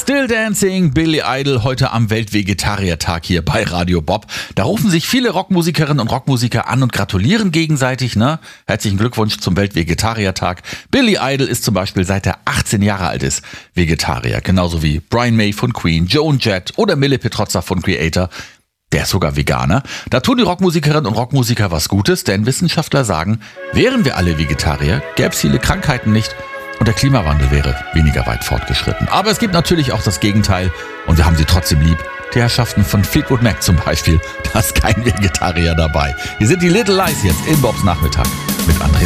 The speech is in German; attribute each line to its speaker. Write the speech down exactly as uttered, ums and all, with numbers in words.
Speaker 1: Still Dancing, Billy Idol, heute am Weltvegetariertag hier bei Radio Bob. Da rufen sich viele Rockmusikerinnen und Rockmusiker an und gratulieren gegenseitig, ne? Herzlichen Glückwunsch zum Weltvegetariertag. Billy Idol ist zum Beispiel seit er achtzehn Jahre alt ist Vegetarier. Genauso wie Brian May von Queen, Joan Jett oder Mille Petrozza von Creator. Der ist sogar Veganer. Da tun die Rockmusikerinnen und Rockmusiker was Gutes, denn Wissenschaftler sagen, wären wir alle Vegetarier, gäbe es viele Krankheiten nicht. Und der Klimawandel wäre weniger weit fortgeschritten. Aber es gibt natürlich auch das Gegenteil. Und wir haben sie trotzdem lieb. Die Herrschaften von Fleetwood Mac zum Beispiel. Da ist kein Vegetarier dabei. Hier sind die Little Lies jetzt in Bobs Nachmittag mit André